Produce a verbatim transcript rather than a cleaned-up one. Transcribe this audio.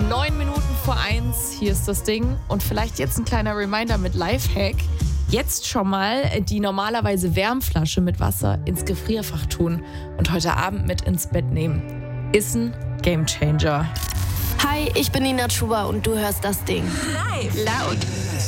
Neun Minuten vor eins, hier ist das Ding. Und vielleicht jetzt ein kleiner Reminder mit Lifehack. Jetzt schon mal die normalerweise Wärmflasche mit Wasser ins Gefrierfach tun und heute Abend mit ins Bett nehmen. Ist ein Gamechanger. Hi, ich bin Nina Chuba und du hörst das Ding. Live. Laut.